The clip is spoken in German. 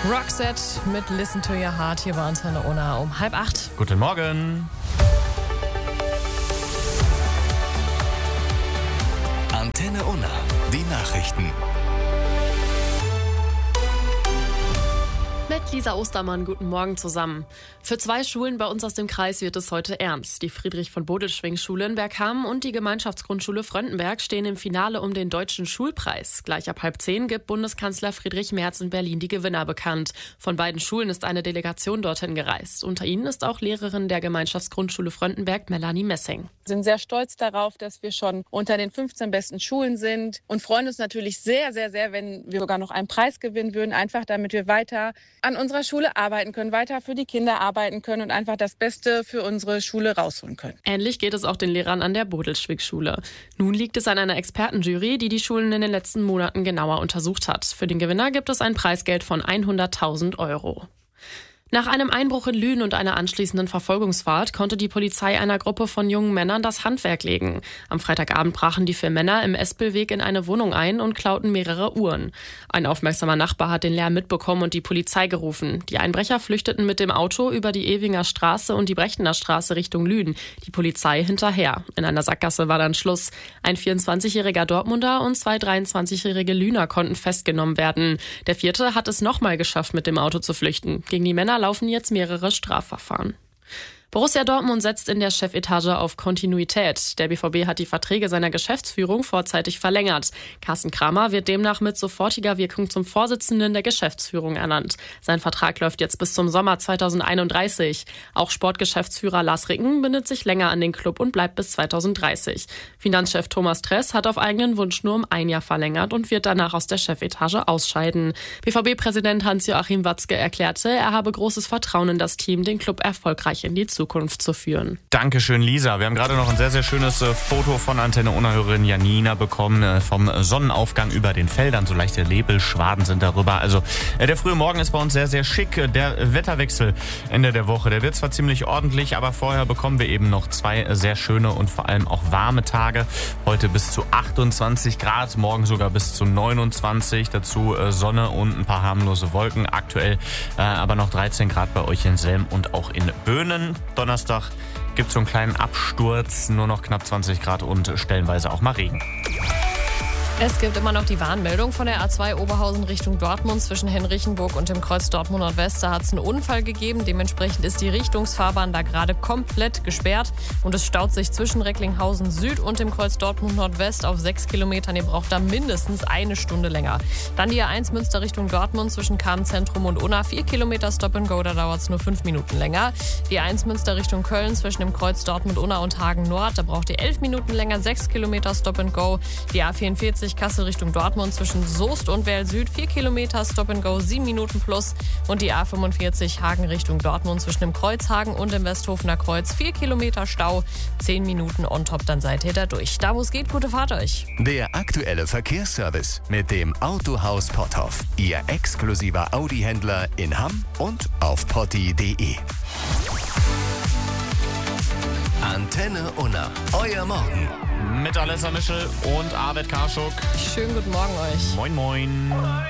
Roxette mit Listen to Your Heart hier bei Antenne Unna um 7:30. Guten Morgen. Antenne Unna, die Nachrichten. Mit Lisa Ostermann, guten Morgen zusammen. Für 2 Schulen bei uns aus dem Kreis wird es heute ernst. Die Friedrich-von-Bodelschwingh-Schule in Bergham und die Gemeinschaftsgrundschule Fröndenberg stehen im Finale um den Deutschen Schulpreis. Gleich ab 9:30 gibt Bundeskanzler Friedrich Merz in Berlin die Gewinner bekannt. Von beiden Schulen ist eine Delegation dorthin gereist. Unter ihnen ist auch Lehrerin der Gemeinschaftsgrundschule Fröndenberg, Melanie Messing. Wir sind sehr stolz darauf, dass wir schon unter den 15 besten Schulen sind und freuen uns natürlich sehr, sehr, sehr, wenn wir sogar noch einen Preis gewinnen würden, einfach damit wir weiter an unserer Schule arbeiten können, weiter für die Kinder arbeiten können und einfach das Beste für unsere Schule rausholen können. Ähnlich geht es auch den Lehrern an der Bodelschwingh-Schule. Nun liegt es an einer Expertenjury, die die Schulen in den letzten Monaten genauer untersucht hat. Für den Gewinner gibt es ein Preisgeld von 100.000 €. Nach einem Einbruch in Lünen und einer anschließenden Verfolgungsfahrt konnte die Polizei einer Gruppe von jungen Männern das Handwerk legen. Am Freitagabend brachen die 4 Männer im Espelweg in eine Wohnung ein und klauten mehrere Uhren. Ein aufmerksamer Nachbar hat den Lärm mitbekommen und die Polizei gerufen. Die Einbrecher flüchteten mit dem Auto über die Ewinger Straße und die Brechtener Straße Richtung Lünen. Die Polizei hinterher. In einer Sackgasse war dann Schluss. Ein 24-jähriger Dortmunder und 2 23-jährige Lüner konnten festgenommen werden. Der 4. hat es nochmal geschafft, mit dem Auto zu flüchten. Gegen die Männer laufen jetzt mehrere Strafverfahren. Borussia Dortmund setzt in der Chefetage auf Kontinuität. Der BVB hat die Verträge seiner Geschäftsführung vorzeitig verlängert. Carsten Kramer wird demnach mit sofortiger Wirkung zum Vorsitzenden der Geschäftsführung ernannt. Sein Vertrag läuft jetzt bis zum Sommer 2031. Auch Sportgeschäftsführer Lars Ricken bindet sich länger an den Klub und bleibt bis 2030. Finanzchef Thomas Tress hat auf eigenen Wunsch nur um 1 Jahr verlängert und wird danach aus der Chefetage ausscheiden. BVB-Präsident Hans-Joachim Watzke erklärte, er habe großes Vertrauen in das Team, den Klub erfolgreich in die Zukunft zu führen. Dankeschön, Lisa. Wir haben gerade noch ein sehr, sehr schönes Foto von Antenne Unna-Hörerin Janina bekommen vom Sonnenaufgang über den Feldern. So leichte Nebelschwaden sind darüber. Also der frühe Morgen ist bei uns sehr, sehr schick. Der Wetterwechsel Ende der Woche, der wird zwar ziemlich ordentlich, aber vorher bekommen wir eben noch 2 sehr schöne und vor allem auch warme Tage. Heute bis zu 28 Grad, morgen sogar bis zu 29. Dazu Sonne und ein paar harmlose Wolken. Aktuell aber noch 13 Grad bei euch in Selm und auch in Böhnen. Donnerstag gibt es so einen kleinen Absturz, nur noch knapp 20 Grad und stellenweise auch mal Regen. Es gibt immer noch die Warnmeldung von der A2 Oberhausen Richtung Dortmund zwischen Henrichenburg und dem Kreuz Dortmund Nordwest. Da hat es einen Unfall gegeben. Dementsprechend ist die Richtungsfahrbahn da gerade komplett gesperrt. Und es staut sich zwischen Recklinghausen Süd und dem Kreuz Dortmund Nordwest auf 6 Kilometern. Ihr braucht da mindestens 1 Stunde länger. Dann die A1 Münster Richtung Dortmund zwischen Kahn-Zentrum und Unna. 4 Kilometer Stop and Go, da dauert es nur 5 Minuten länger. Die A1 Münster Richtung Köln zwischen dem Kreuz Dortmund Unna und Hagen Nord. Da braucht ihr 11 Minuten länger, 6 Kilometer Stop and Go. Die A44 Kassel Richtung Dortmund zwischen Soest und Werl Süd, 4 Kilometer Stop and Go, 7 Minuten plus. Und die A45 Hagen Richtung Dortmund zwischen dem Kreuzhagen und dem Westhofener Kreuz, 4 Kilometer Stau, 10 Minuten on top, dann seid ihr da durch. Da wo es geht, gute Fahrt euch. Der aktuelle Verkehrsservice mit dem Autohaus Potthoff. Ihr exklusiver Audi-Händler in Hamm und auf potti.de. Antenne Unna, euer Morgen. Mit Alessa Mischel und Arvid Karschuk. Schönen guten Morgen euch. Moin, moin.